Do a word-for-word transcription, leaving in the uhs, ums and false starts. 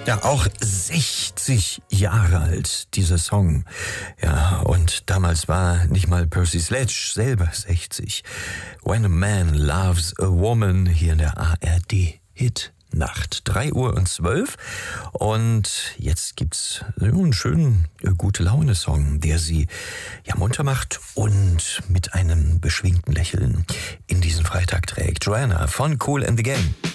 Ja, auch sechzig Jahre alt, dieser Song. Ja, und damals war nicht mal Percy Sledge selber sechzig. When a Man Loves a Woman, hier in der A R D-Hit-Nacht. drei Uhr und zwölf. Und jetzt gibt's einen schönen Gute-Laune-Song, der sie ja munter macht und mit einem beschwingten Lächeln in diesen Freitag trägt. Joanna von Kool and the Gang.